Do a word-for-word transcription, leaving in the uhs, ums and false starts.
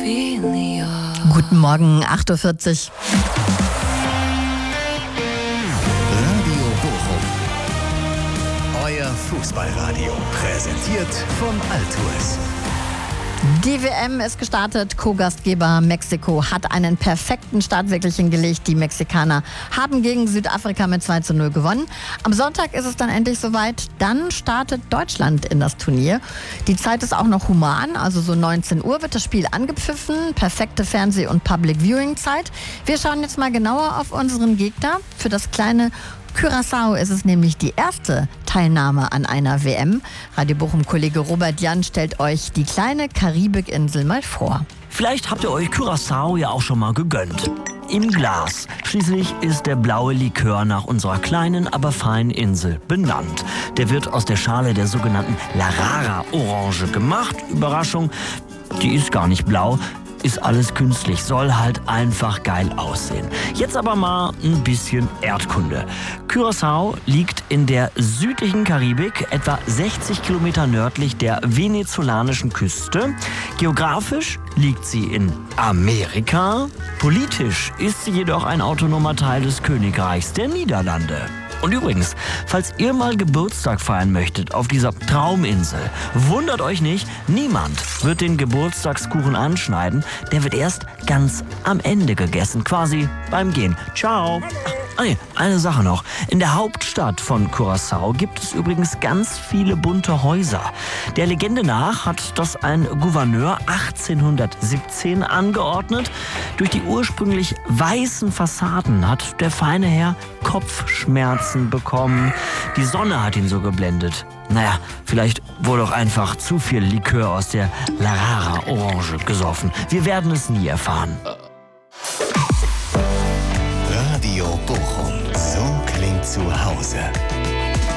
Guten Morgen, acht Uhr vierzig. Radio Bochum. Euer Fußballradio. Präsentiert von Altues. Die W M ist gestartet. Co-Gastgeber Mexiko hat einen perfekten Start wirklich hingelegt. Die Mexikaner haben gegen Südafrika mit zwei zu null gewonnen. Am Sonntag ist es dann endlich soweit. Dann startet Deutschland in das Turnier. Die Zeit ist auch noch human, also so neunzehn Uhr wird das Spiel angepfiffen. Perfekte Fernseh- und Public-Viewing-Zeit. Wir schauen jetzt mal genauer auf unseren Gegner. Für das kleine Curaçao ist es nämlich die erste Teilnahme an einer W M. Radio Bochum-Kollege Robert Jan stellt euch die kleine Karibikinsel mal vor. Vielleicht habt ihr euch Curaçao ja auch schon mal gegönnt. Im Glas. Schließlich ist der blaue Likör nach unserer kleinen, aber feinen Insel benannt. Der wird aus der Schale der sogenannten Larara-Orange gemacht. Überraschung, die ist gar nicht blau. Ist alles künstlich, soll halt einfach geil aussehen. Jetzt aber mal ein bisschen Erdkunde. Curaçao liegt in der südlichen Karibik, etwa sechzig Kilometer nördlich der venezolanischen Küste. Geografisch liegt sie in Amerika. Politisch ist sie jedoch ein autonomer Teil des Königreichs der Niederlande. Und übrigens, falls ihr mal Geburtstag feiern möchtet auf dieser Trauminsel, wundert euch nicht, niemand wird den Geburtstagskuchen anschneiden. Der wird erst ganz am Ende gegessen, quasi beim Gehen. Ciao. Ach, nee, eine Sache noch. In der Hauptstadt von Curaçao gibt es übrigens ganz viele bunte Häuser. Der Legende nach hat das ein Gouverneur achtzehnhundertsiebzehn angeordnet. Durch die ursprünglich weißen Fassaden hat der feine Herr Kopfschmerzen bekommen. Die Sonne hat ihn so geblendet. Naja, vielleicht wurde auch einfach zu viel Likör aus der Larara-Orange gesoffen. Wir werden es nie erfahren. Radio Bochum. So klingt zu Hause.